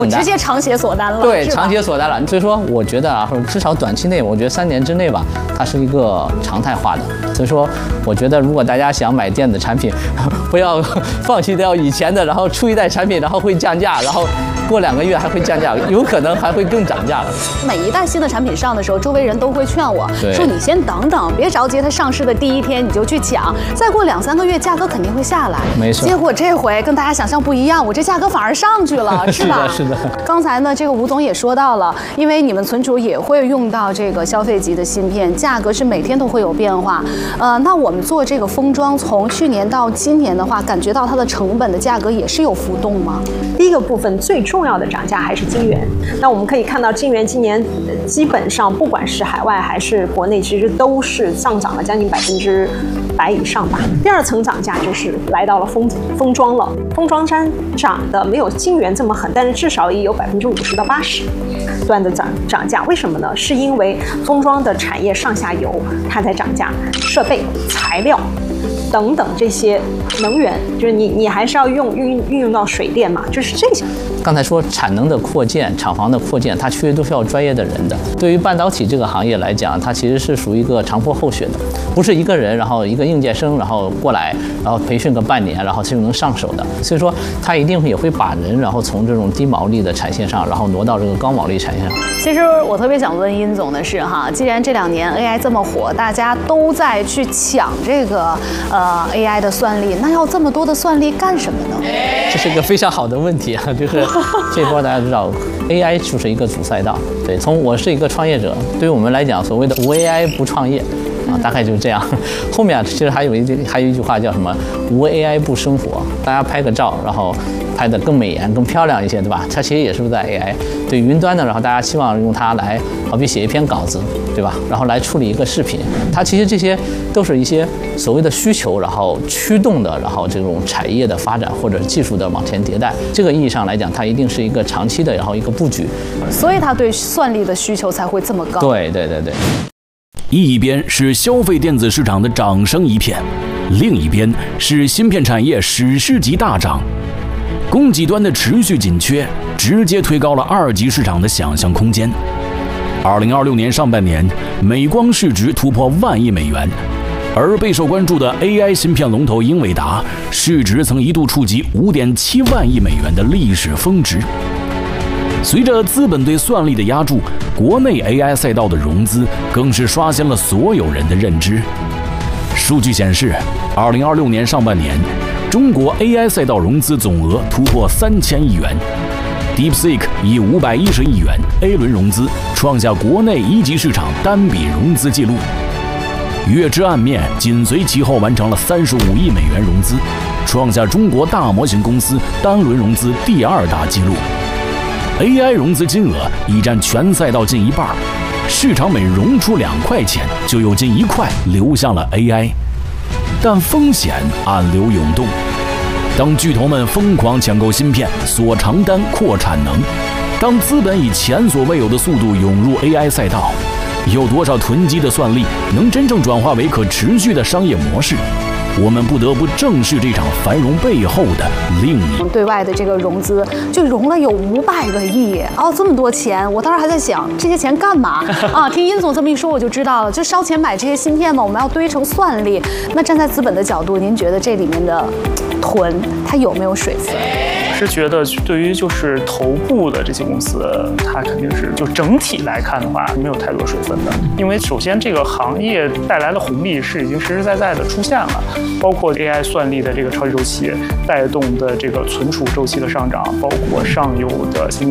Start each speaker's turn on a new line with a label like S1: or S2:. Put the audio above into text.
S1: 直接长写锁单了。
S2: 对，长写锁单了。所以说，我觉得啊，至少短期内，我觉得3年之内吧，它是一个常态化的。所以说，我觉得如果大家想买电子产品，不要放弃掉以前的，然后出一代产品，然后会降价，然后过2个月还会降价，有可能还会更涨价了。
S1: 每一代新的产品上的时候，周围人都会劝我说：“你先等等，别着急，它上市的第1天你就去抢，再过2、3个月价格肯定会下来。”
S2: 没错。
S1: 结果这回跟大家想象不一样，我这价格反而上去了，是吧？
S2: 是的。
S1: 刚才呢，这个吴总也说到了，因为你们存储也会用到这个消费级的芯片，价格是每天都会有变化。那我们做这个封装，从去年到今年的话，感觉到它的成本的价格也是有浮动吗？
S3: 第一个部分最重要的涨价还是晶圆。那我们可以看到，晶圆今年基本上不管是海外还是国内，其实都是上涨了将近100%以上吧。第二层涨价就是来到了封装了，封装涨的没有晶圆这么狠，但是至少也有50%到80%段的涨价。为什么呢？是因为封装的产业上下游它在涨价，设备、材料等等这些能源，就是你还是要运用到水电嘛，就是这些。
S2: 刚才说产能的扩建、厂房的扩建，它其实都是要专业的人的。对于半导体这个行业来讲，它其实是属于一个长坡厚雪的，不是一个人，然后一个应届生，然后过来，然后培训个半年，然后就能上手的。所以说，它一定也会把人，然后从这种低毛利的产线上，然后挪到这个高毛利产线上。
S1: 其实我特别想问殷总的是哈，既然这2年 AI 这么火，大家都在去抢这个AI 的算力，那要这么多的算力干什么呢？
S2: 这是一个非常好的问题啊，就是这波大家知道 AI 就是一个主赛道。对，我是一个创业者，对于我们来讲，所谓的无 AI 不创业啊，大概就是这样。后面其实还有一句话叫什么？无 AI 不生活。大家拍个照，然后拍得更美颜、更漂亮一些，对吧？它其实也是在 AI。对云端的，然后大家希望用它来，好比写一篇稿子，对吧？然后来处理一个视频，它其实这些都是一些所谓的需求，然后驱动的，然后这种产业的发展或者技术的往前迭代。这个意义上来讲，它一定是一个长期的，然后一个布局。
S1: 所以它对算力的需求才会这么高。
S2: 对。
S4: 一边是消费电子市场的掌声一片，另一边是芯片产业史诗级大涨。供给端的持续紧缺，直接推高了2级市场的想象空间。2026年上半年，美光市值突破1万亿美元，而备受关注的 AI 芯片龙头英伟达市值曾一度触及5.7万亿美元的历史峰值。随着资本对算力的压注，国内 AI 赛道的融资更是刷新了所有人的认知。数据显示，2026年上半年，中国 AI 赛道融资总额突破3000亿元 ，DeepSeek 以510亿元 A 轮融资创下国内1级市场单笔融资纪录。月之暗面紧随其后完成了35亿美元融资，创下中国大模型公司单轮融资第2大纪录。AI 融资金额已占全赛道近1半，市场每融出2块钱，就有近1块流向了 AI。但风险暗流涌动，当巨头们疯狂抢购芯片、锁长单、扩产能，当资本以前所未有的速度涌入 AI 赛道，有多少囤积的算力能真正转化为可持续的商业模式？我们不得不正视这场繁荣背后的另一
S1: 对外的这个融资，就融了有500个亿哦，这么多钱！我当时还在想，这些钱干嘛啊？听殷总这么一说，我就知道了，就烧钱买这些芯片嘛，我们要堆成算力。那站在资本的角度，您觉得这里面的囤它有没有水分？
S5: 是觉得对于就是头部的这些公司，它肯定是就整体来看的话没有太多水分的，因为首先这个行业带来的红利是已经实实在在的出现了，包括 AI 算力的这个超级周期带动的这个存储周期的上涨，包括上游的芯